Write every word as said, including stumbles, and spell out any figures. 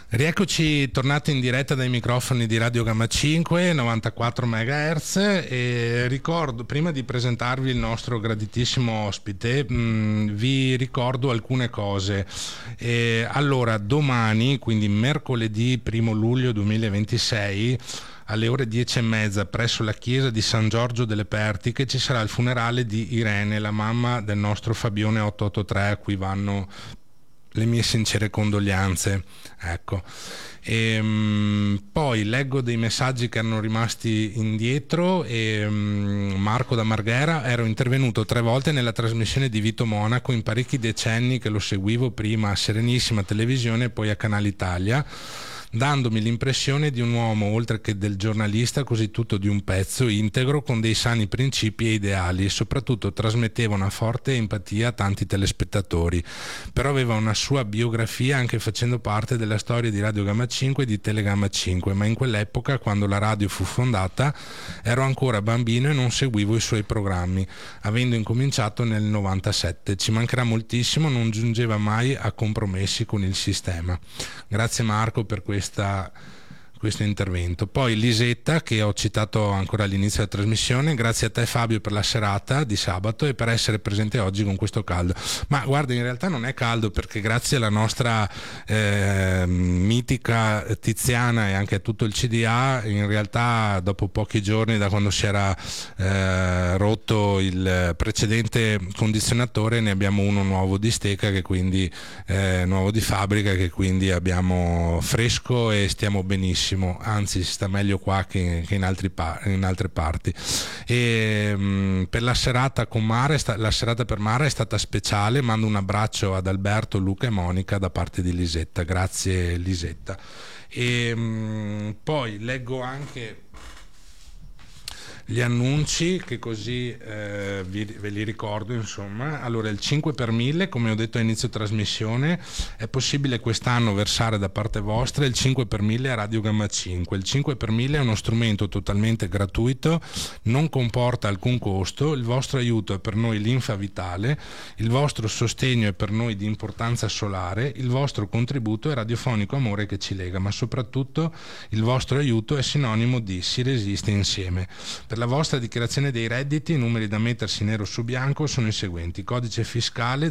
Rieccoci tornati in diretta dai microfoni di Radio Gamma cinque, novantaquattro megahertz, e ricordo, prima di presentarvi il nostro graditissimo ospite, mh, vi ricordo alcune cose. E allora, domani, quindi mercoledì primo luglio duemilaventisei, alle ore dieci e mezza presso la chiesa di San Giorgio delle Pertiche ci sarà il funerale di Irene, la mamma del nostro Fabione ottocentottantatré, a cui vanno le mie sincere condoglianze. Ecco. E, um, poi leggo dei messaggi che erano rimasti indietro. E, um, Marco da Marghera: ero intervenuto tre volte nella trasmissione di Vito Monaco in parecchi decenni che lo seguivo, prima a Serenissima Televisione e poi a Canale Italia, dandomi l'impressione di un uomo, oltre che del giornalista, così tutto di un pezzo integro con dei sani principi e ideali, e soprattutto trasmetteva una forte empatia a tanti telespettatori. Però aveva una sua biografia, anche facendo parte della storia di Radio Gamma cinque e di Telegamma cinque, ma in quell'epoca, quando la radio fu fondata, ero ancora bambino e non seguivo i suoi programmi, avendo incominciato nel novantasette. Ci mancherà moltissimo, non giungeva mai a compromessi con il sistema. Grazie Marco per questo Questa, questo intervento. Poi Lisetta, che ho citato ancora all'inizio della trasmissione: grazie a te Fabio per la serata di sabato e per essere presente oggi con questo caldo. Ma guarda, in realtà non è caldo, perché grazie alla nostra eh, mitica Tiziana e anche a tutto il C D A, in realtà dopo pochi giorni da quando si era eh, rotto il precedente condizionatore, ne abbiamo uno nuovo di Steca, che quindi eh, nuovo di fabbrica, che quindi abbiamo fresco e stiamo benissimo. Anzi, si sta meglio qua che, che in, altri pa- in altre parti. E mh, per la serata con Mara, sta- la serata per Mara è stata speciale. Mando un abbraccio ad Alberto, Luca e Monica da parte di Lisetta. Grazie Lisetta. E mh, poi leggo anche gli annunci, che così eh, vi, ve li ricordo, insomma. Allora, il cinque per mille, come ho detto a inizio trasmissione, è possibile quest'anno versare da parte vostra il cinque per mille a Radio Gamma cinque. Il cinque per mille è uno strumento totalmente gratuito, non comporta alcun costo, il vostro aiuto è per noi linfa vitale, il vostro sostegno è per noi di importanza solare, il vostro contributo è radiofonico amore che ci lega, ma soprattutto il vostro aiuto è sinonimo di si resiste insieme. Per la vostra dichiarazione dei redditi, i numeri da mettersi nero su bianco sono i seguenti: codice fiscale